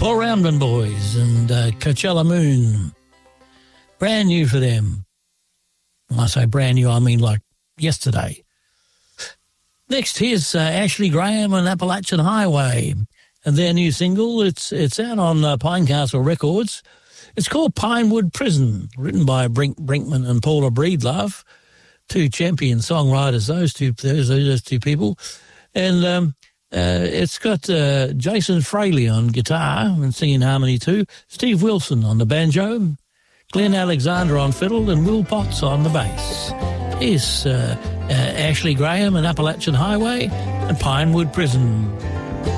Paul Roundman Boys and Coachella Moon. Brand new for them. When I say brand new, I mean like yesterday. Next, here's Ashley Graham and Appalachian Highway. And their new single, it's out on Pinecastle Records. It's called Pinewood Prison, written by Brinkman and Paula Breedlove, two champion songwriters, those two people. And it's got Jason Fraley on guitar and singing harmony too, Steve Wilson on the banjo, Glenn Alexander on fiddle, and Will Potts on the bass. Here's Ashley Graham and Appalachian Highway and Pinewood Prison.